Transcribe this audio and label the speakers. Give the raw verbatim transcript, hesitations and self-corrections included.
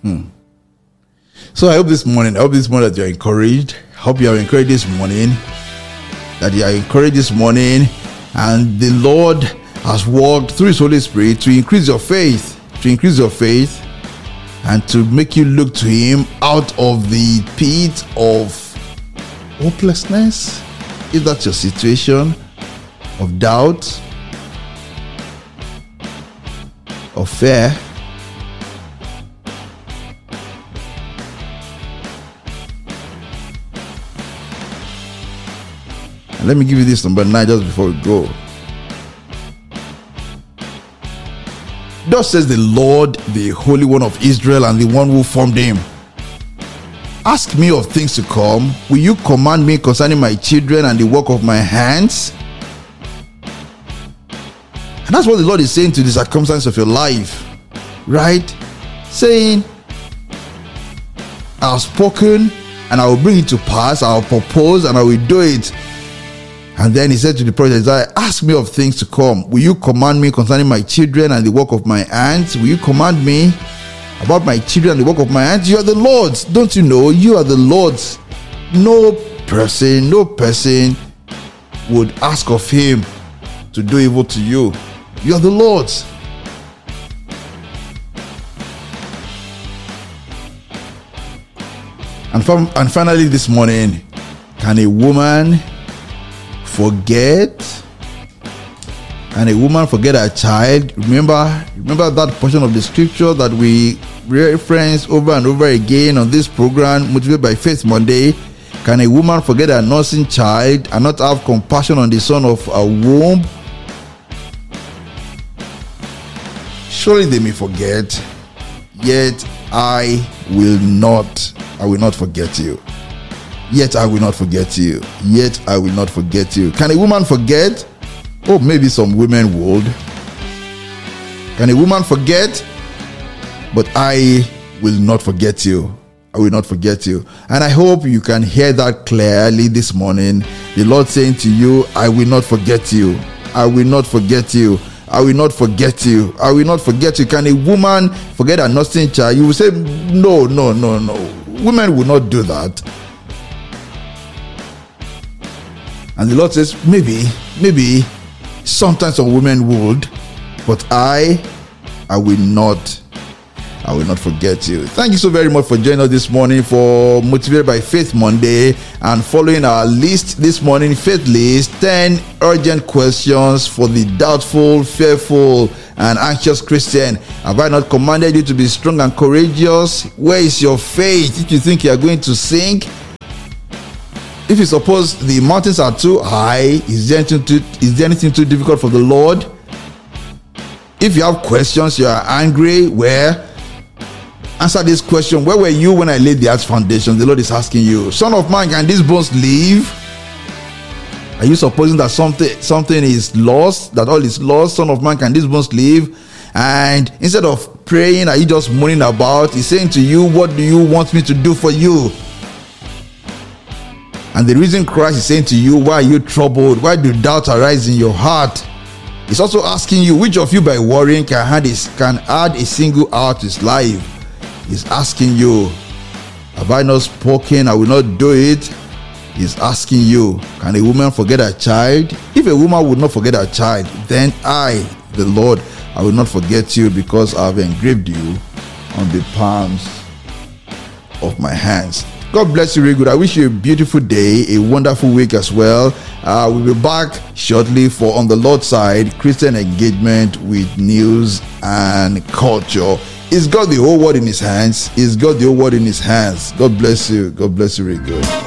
Speaker 1: Hmm. So I hope this morning, I hope this morning that you're encouraged. I hope you are encouraged this morning. That you are encouraged this morning. And the Lord has worked through His Holy Spirit to increase your faith. To increase your faith. And to make you look to Him out of the pit of hopelessness. If that's your situation, of doubt, of fear. And let me give you this number nine just before we go. Thus says the Lord, the Holy One of Israel, and the one who formed him. Ask me of things to come. Will you command me concerning my children and the work of my hands? And that's what the Lord is saying to the circumstance of your life. Right? Saying, I have spoken and I will bring it to pass. I will propose and I will do it. And then he said to the prophet Isaiah, ask me of things to come. Will you command me concerning my children and the work of my hands? Will you command me about my children and the work of my hands? You are the Lord's. Don't you know? You are the Lord's. No person, no person would ask of him to do evil to you. You are the Lord's. And, from, and finally this morning, can a woman forget? Can a woman forget her child? Remember, remember that portion of the scripture that we reference over and over again on this program, Motivated by Faith Monday. Can a woman forget her nursing child and not have compassion on the son of her womb? Surely they may forget, yet I will not, I will not forget you. Yet I will not forget you. Yet I will not forget you. Can a woman forget? Oh, maybe some women would. Can a woman forget? But I will not forget you. I will not forget you. And I hope you can hear that clearly this morning. The Lord saying to you, I will not forget you. I will not forget you. I will not forget you. I will not forget you. Can a woman forget her nursing child? You will say, no, no, no, no. Women will not do that. And the Lord says, maybe, maybe sometimes some women would, but I, I will not, I will not forget you. Thank you so very much for joining us this morning for Motivated by Faith Monday and following our list this morning, faith list, ten urgent questions for the doubtful, fearful, and anxious Christian. Have I not commanded you to be strong and courageous? Where is your faith? If you think you are going to sink, if you suppose the mountains are too high, is there anything too, is there anything too difficult for the Lord? If you have questions, you are angry, where? Answer this question. Where were you when I laid the earth's foundation? The Lord is asking you. Son of man, can these bones live? Are you supposing that something something is lost, that all is lost? Son of man, can these bones live? And instead of praying, are you just moaning about? He's saying to you, what do you want me to do for you? And the reason Christ is saying to you, why are you troubled? Why do doubt arise in your heart? He's also asking you, which of you by worrying can add, his, can add a single hour to his life? He's asking you, have I not spoken? I will not do it. He's asking you, can a woman forget her child? If a woman would not forget her child, then I, the Lord, I will not forget you, because I have engraved you on the palms of my hands. God bless you really good. I wish you a beautiful day, a wonderful week as well. Uh, we'll be back shortly for On the Lord's Side, Christian engagement with news and culture. He's got the whole world in his hands. He's got the whole world in his hands. God bless you. God bless you really good.